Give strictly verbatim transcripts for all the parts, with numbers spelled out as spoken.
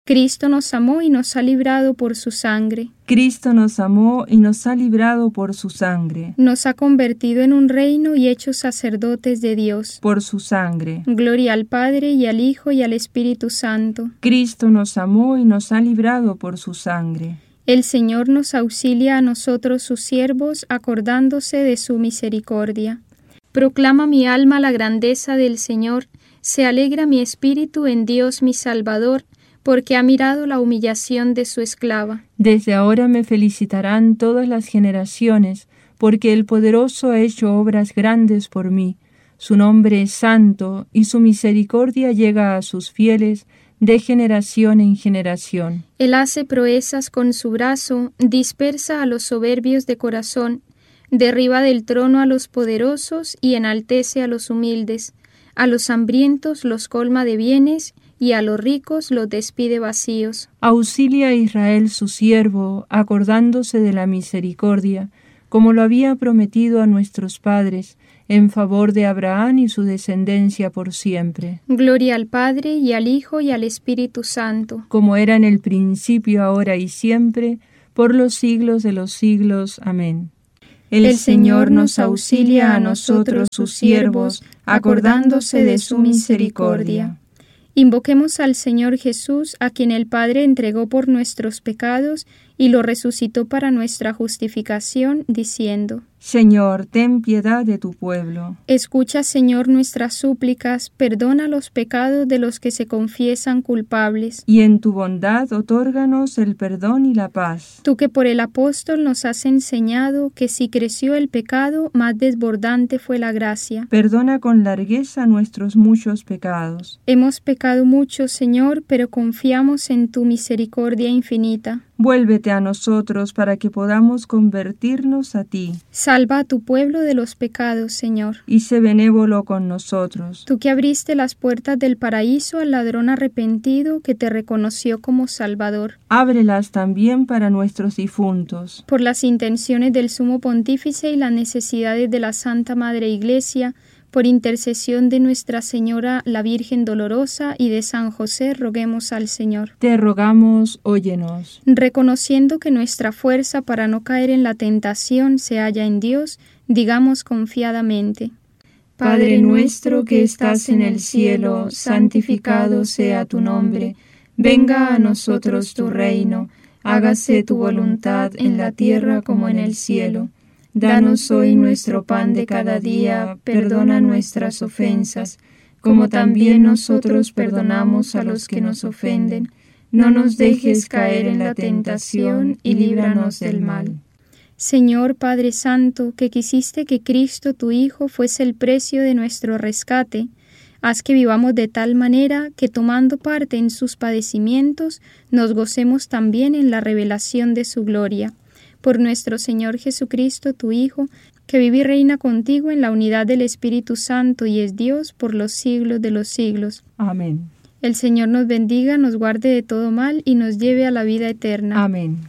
Cristo nos amó y nos ha librado por su sangre. Cristo nos amó y nos ha librado por su sangre. Nos ha convertido en un reino y hecho sacerdotes de Dios. Por su sangre. Gloria al Padre y al Hijo y al Espíritu Santo. Cristo nos amó y nos ha librado por su sangre. El Señor nos auxilia a nosotros sus siervos, acordándose de su misericordia. Proclama mi alma la grandeza del Señor, se alegra mi espíritu en Dios mi Salvador, porque ha mirado la humillación de su esclava. Desde ahora me felicitarán todas las generaciones, porque el Poderoso ha hecho obras grandes por mí. Su nombre es santo, y su misericordia llega a sus fieles de generación en generación. Él hace proezas con su brazo, dispersa a los soberbios de corazón, derriba del trono a los poderosos y enaltece a los humildes. A los hambrientos los colma de bienes, y a los ricos los despide vacíos. Auxilia a Israel su siervo, acordándose de la misericordia, como lo había prometido a nuestros padres, en favor de Abraham y su descendencia por siempre. Gloria al Padre, y al Hijo, y al Espíritu Santo. Como era en el principio, ahora y siempre, por los siglos de los siglos. Amén. El, el Señor nos auxilia a nosotros sus siervos, acordándose de su misericordia. Invoquemos al Señor Jesús, a quien el Padre entregó por nuestros pecados y lo resucitó para nuestra justificación, diciendo: Señor, ten piedad de tu pueblo. Escucha, Señor, nuestras súplicas, perdona los pecados de los que se confiesan culpables. Y en tu bondad otórganos el perdón y la paz. Tú que por el apóstol nos has enseñado que si creció el pecado, más desbordante fue la gracia. Perdona con largueza nuestros muchos pecados. Hemos pecado mucho, Señor, pero confiamos en tu misericordia infinita. Vuélvete a nosotros para que podamos convertirnos a ti. Salva a tu pueblo de los pecados, Señor. Y sé benévolo con nosotros. Tú que abriste las puertas del paraíso al ladrón arrepentido que te reconoció como Salvador. Ábrelas también para nuestros difuntos. Por las intenciones del Sumo Pontífice y las necesidades de la Santa Madre Iglesia, por intercesión de Nuestra Señora la Virgen Dolorosa y de San José, roguemos al Señor. Te rogamos, óyenos. Reconociendo que nuestra fuerza para no caer en la tentación se halla en Dios, digamos confiadamente: Padre nuestro que estás en el cielo, santificado sea tu nombre. Venga a nosotros tu reino. Hágase tu voluntad en la tierra como en el cielo. Danos hoy nuestro pan de cada día, perdona nuestras ofensas, como también nosotros perdonamos a los que nos ofenden. No nos dejes caer en la tentación y líbranos del mal. Señor Padre Santo, que quisiste que Cristo tu Hijo fuese el precio de nuestro rescate, haz que vivamos de tal manera que tomando parte en sus padecimientos, nos gocemos también en la revelación de su gloria. Por nuestro Señor Jesucristo, tu Hijo, que vive y reina contigo en la unidad del Espíritu Santo y es Dios por los siglos de los siglos. Amén. El Señor nos bendiga, nos guarde de todo mal y nos lleve a la vida eterna. Amén.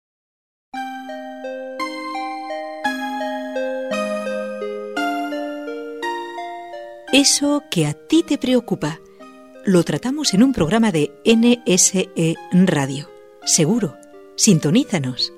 Eso que a ti te preocupa, lo tratamos en un programa de N S E Radio. Seguro, sintonízanos.